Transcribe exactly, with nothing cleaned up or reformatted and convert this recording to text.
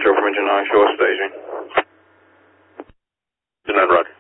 show from engine nine, show us staging. Engine nine, roger.